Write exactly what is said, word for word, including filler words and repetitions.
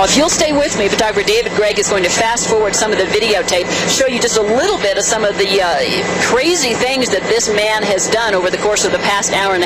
Now, if you'll stay with me, photographer David Gregg is going to fast forward some of the videotape, show you just a little bit of some of the uh, crazy things that this man has done over the course of the past hour and a